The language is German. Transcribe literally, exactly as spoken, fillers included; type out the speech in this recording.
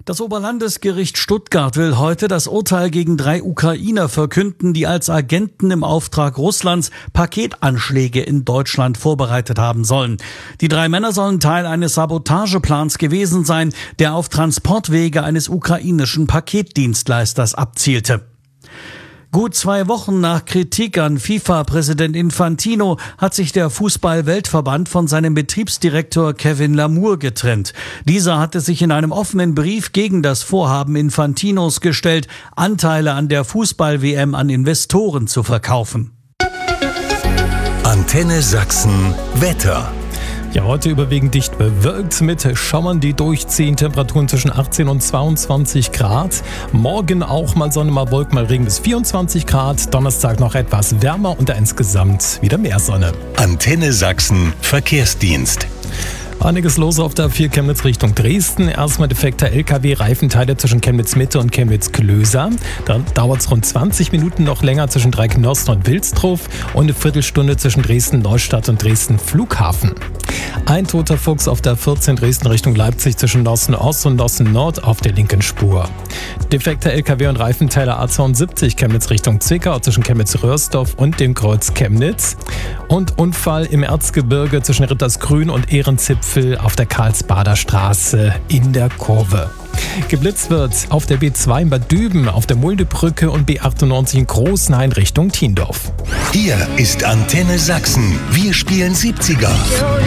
Das Oberlandesgericht Stuttgart will heute das Urteil gegen drei Ukrainer verkünden, die als Agenten im Auftrag Russlands Paketanschläge in Deutschland vorbereitet haben sollen. Die drei Männer sollen Teil eines Sabotageplans gewesen sein, der auf Transportwege eines ukrainischen Paketdienstleisters abzielte. Gut zwei Wochen nach Kritik an FIFA-Präsident Infantino hat sich der Fußball-Weltverband von seinem Betriebsdirektor Kevin Lamour getrennt. Dieser hatte sich in einem offenen Brief gegen das Vorhaben Infantinos gestellt, Anteile an der Fußball-W M an Investoren zu verkaufen. Antenne Sachsen Wetter. Ja, heute überwiegend dicht bewölkt mit Schauern, die durchziehen. Temperaturen zwischen achtzehn und zweiundzwanzig Grad. Morgen auch mal Sonne, mal Wolken, mal Regen bis vierundzwanzig Grad. Donnerstag noch etwas wärmer und da insgesamt wieder mehr Sonne. Antenne Sachsen Verkehrsdienst. Einiges los auf der A vier Chemnitz Richtung Dresden. Erstmal defekter L K W-Reifenteile zwischen Chemnitz Mitte und Chemnitz Klöser. Dann dauert es rund zwanzig Minuten noch länger zwischen Dreiknostre und Wilsdruf und eine Viertelstunde zwischen Dresden Neustadt und Dresden Flughafen. Ein toter Fuchs auf der vierzehn Dresden Richtung Leipzig zwischen Norsten Ost und Norsten Nord auf der linken Spur. Defekter L K W und Reifenteile A zweiundsiebzig Chemnitz Richtung Zwickau zwischen Chemnitz-Röhrsdorf und dem Kreuz Chemnitz. Und Unfall im Erzgebirge zwischen Rittersgrün und Ehrenzipfel auf der Karlsbader Straße in der Kurve. Geblitzt wird auf der B zwei in Bad Düben, auf der Muldebrücke und B achtundneunzig in Großenhain Richtung Tiendorf. Hier ist Antenne Sachsen. Wir spielen siebziger.